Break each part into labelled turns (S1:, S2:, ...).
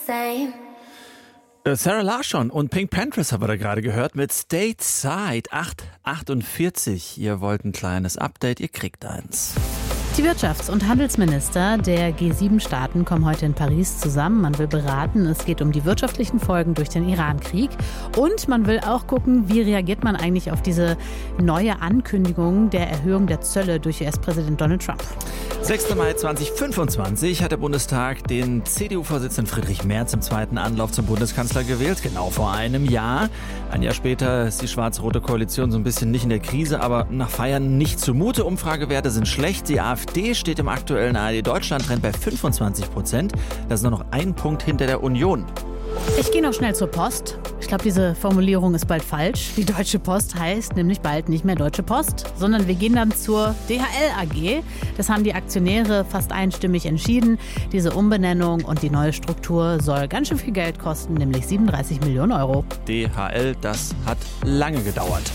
S1: same.
S2: Sarah Larsson und Pink Panthers haben wir da gerade gehört mit Stateside 8:48. Ihr wollt ein kleines Update, ihr kriegt eins.
S3: Die Wirtschafts- und Handelsminister der G7-Staaten kommen heute in Paris zusammen. Man will beraten, es geht um die wirtschaftlichen Folgen durch den Iran-Krieg. Und man will auch gucken, wie reagiert man eigentlich auf diese neue Ankündigung der Erhöhung der Zölle durch US-Präsident Donald Trump.
S2: 6. Mai 2025 hat der Bundestag den CDU-Vorsitzenden Friedrich Merz im zweiten Anlauf zum Bundeskanzler gewählt, genau vor einem Jahr. Ein Jahr später ist die schwarz-rote Koalition so ein bisschen nicht in der Krise, aber nach Feiern nicht zumute. Umfragewerte sind schlecht. Die AfD steht im aktuellen ARD-Deutschland-Trend bei 25%. Das ist nur noch ein Punkt hinter der Union.
S3: Ich gehe noch schnell zur Post. Ich glaube, diese Formulierung ist bald falsch. Die Deutsche Post heißt nämlich bald nicht mehr Deutsche Post, sondern wir gehen dann zur DHL AG. Das haben die Aktionäre fast einstimmig entschieden. Diese Umbenennung und die neue Struktur soll ganz schön viel Geld kosten, nämlich 37 Millionen Euro.
S2: DHL, das hat lange gedauert.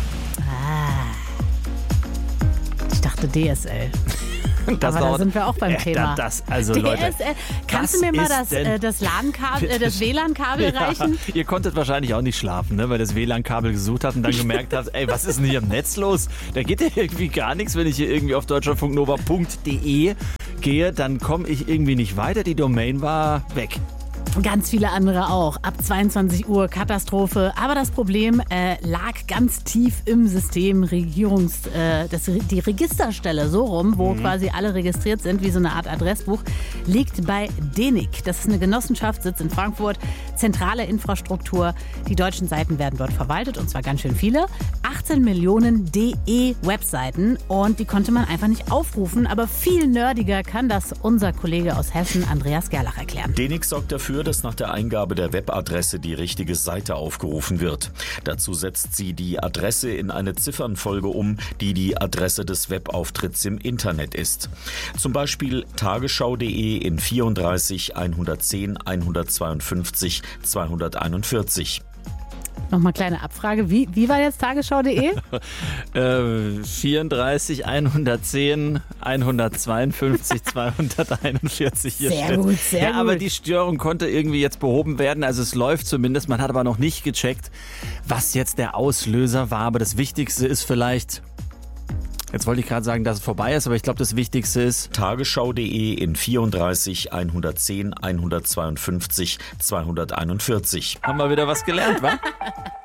S3: Ich dachte DSL.
S2: Das
S3: Aber da sind wir auch beim Thema.
S2: Leute,
S3: kannst du mir mal das LAN-Kabel, das WLAN-Kabel reichen?
S2: Ihr konntet wahrscheinlich auch nicht schlafen, ne, weil das WLAN-Kabel gesucht habt und dann gemerkt habt, ey, was ist denn hier im Netz los? Da geht ja irgendwie gar nichts, wenn ich hier irgendwie auf deutschlandfunknova.de gehe, dann komme ich irgendwie nicht weiter. Die Domain war weg.
S3: Ganz viele andere auch. Ab 22 Uhr Katastrophe. Aber das Problem lag ganz tief im System. Die Registerstelle, so rum, wo quasi alle registriert sind, wie so eine Art Adressbuch, liegt bei DENIC. Das ist eine Genossenschaft, sitzt in Frankfurt. Zentrale Infrastruktur. Die deutschen Seiten werden dort verwaltet, und zwar ganz schön viele. 18 Millionen DE-Webseiten. Und die konnte man einfach nicht aufrufen. Aber viel nerdiger kann das unser Kollege aus Hessen, Andreas Gerlach, erklären.
S4: DENIC sorgt dafür, dass nach der Eingabe der Webadresse die richtige Seite aufgerufen wird. Dazu setzt sie die Adresse in eine Ziffernfolge um, die die Adresse des Webauftritts im Internet ist. Zum Beispiel tagesschau.de in 34 110 152 241.
S3: Nochmal kleine Abfrage. Wie war jetzt tagesschau.de?
S2: 34 110 152 241.
S3: Sehr gut, sehr gut.
S2: Ja, aber die Störung konnte irgendwie jetzt behoben werden. Also es läuft zumindest. Man hat aber noch nicht gecheckt, was jetzt der Auslöser war. Aber das Wichtigste ist vielleicht... Jetzt wollte ich gerade sagen, dass es vorbei ist, aber ich glaube, das Wichtigste ist...
S4: tagesschau.de in 34 110 152 241.
S2: Haben wir wieder was gelernt, wa?